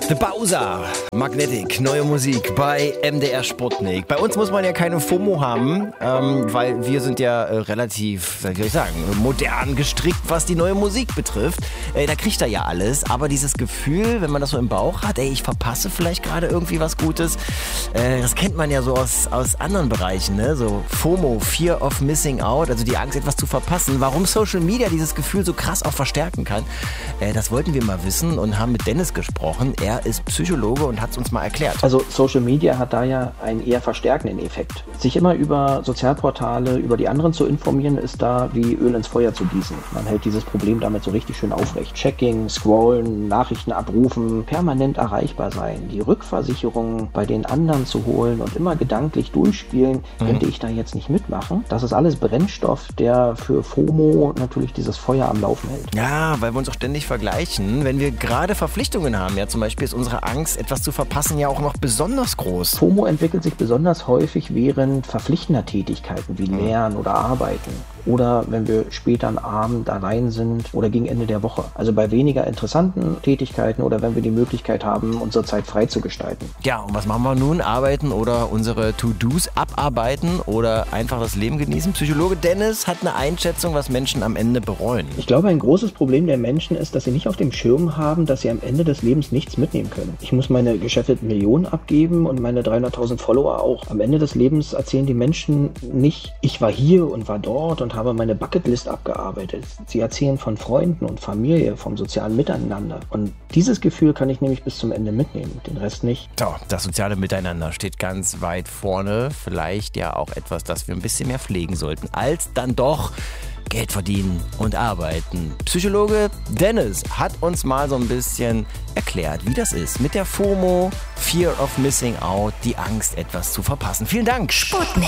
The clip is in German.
The Bowser, Magnetic, neue Musik bei MDR Sputnik. Bei uns muss man ja keine FOMO haben, weil wir sind ja relativ, wie soll ich sagen, modern gestrickt, was die neue Musik betrifft. Da kriegt er ja alles, aber dieses Gefühl, wenn man das so im Bauch hat, ich verpasse vielleicht gerade irgendwie was Gutes, das kennt man ja so aus anderen Bereichen, ne? So FOMO, Fear of Missing Out, also die Angst, etwas zu verpassen. Warum Social Media dieses Gefühl so krass auch verstärken kann, das wollten wir mal wissen und haben mit Dennis gesprochen. Er ist Psychologe und hat es uns mal erklärt. Also Social Media hat da ja einen eher verstärkenden Effekt. Sich immer über Sozialportale, über die anderen zu informieren, ist da wie Öl ins Feuer zu gießen. Man hält dieses Problem damit so richtig schön aufrecht. Checking, Scrollen, Nachrichten abrufen, permanent erreichbar sein, die Rückversicherung bei den anderen zu holen und immer gedanklich durchspielen, könnte ich da jetzt nicht mitmachen. Das ist alles Brennstoff, der für FOMO natürlich dieses Feuer am Laufen hält. Ja, weil wir uns auch ständig vergleichen. Wenn wir gerade Verpflichtungen haben, ja zum Beispiel ist unsere Angst, etwas zu verpassen, ja auch noch besonders groß. FOMO entwickelt sich besonders häufig während verpflichtender Tätigkeiten wie Lernen oder Arbeiten. Oder wenn wir später am Abend allein sind oder gegen Ende der Woche. Also bei weniger interessanten Tätigkeiten oder wenn wir die Möglichkeit haben, unsere Zeit frei zu gestalten. Ja, und was machen wir nun? Arbeiten oder unsere To-Dos abarbeiten oder einfach das Leben genießen? Psychologe Dennis hat eine Einschätzung, was Menschen am Ende bereuen. Ich glaube, ein großes Problem der Menschen ist, dass sie nicht auf dem Schirm haben, dass sie am Ende des Lebens nichts mitnehmen können. Ich muss meine geschäfteten Millionen abgeben und meine 300.000 Follower auch. Am Ende des Lebens erzählen die Menschen nicht, ich war hier und war dort und habe meine Bucketlist abgearbeitet. Sie erzählen von Freunden und Familie, vom sozialen Miteinander. Und dieses Gefühl kann ich nämlich bis zum Ende mitnehmen, den Rest nicht. So, das soziale Miteinander steht ganz weit vorne. Vielleicht ja auch etwas, das wir ein bisschen mehr pflegen sollten, als dann doch Geld verdienen und arbeiten. Psychologe Dennis hat uns mal so ein bisschen erklärt, wie das ist mit der FOMO, Fear of Missing Out, die Angst, etwas zu verpassen. Vielen Dank. Sputnik.